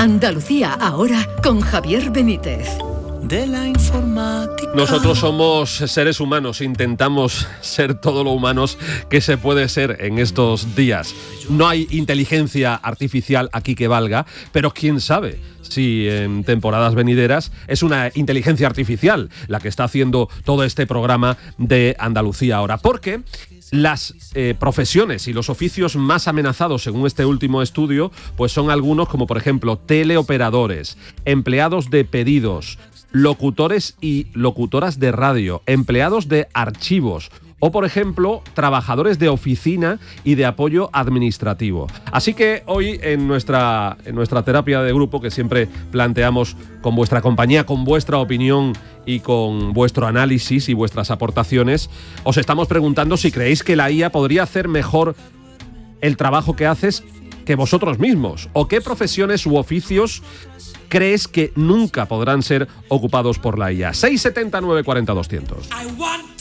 Andalucía ahora con Javier Benítez. De la informática. Nosotros somos seres humanos, intentamos ser todo lo humanos que se puede ser en estos días. No hay inteligencia artificial aquí que valga, pero quién sabe si en temporadas venideras es una inteligencia artificial la que está haciendo todo este programa de Andalucía ahora. Porque las profesiones y los oficios más amenazados, según este último estudio, pues son algunos como, por ejemplo, teleoperadores, empleados de pedidos, locutores y locutoras de radio, empleados de archivos o, por ejemplo, trabajadores de oficina y de apoyo administrativo. Así que hoy en nuestra terapia de grupo, que siempre planteamos con vuestra compañía, con vuestra opinión y con vuestro análisis y vuestras aportaciones, os estamos preguntando si creéis que la IA podría hacer mejor el trabajo que haces que vosotros mismos, o qué profesiones u oficios crees que nunca podrán ser ocupados por la IA. 670 940 200.